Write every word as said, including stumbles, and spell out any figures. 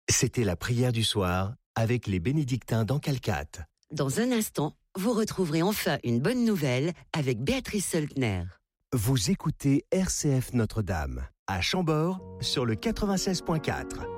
C'était la prière du soir avec les bénédictins d'Ancalcat. Dans un instant, vous retrouverez enfin une bonne nouvelle avec Béatrice Soeltner. Vous écoutez R C F Notre-Dame, à Chambord, sur le quatre-vingt-seize point quatre.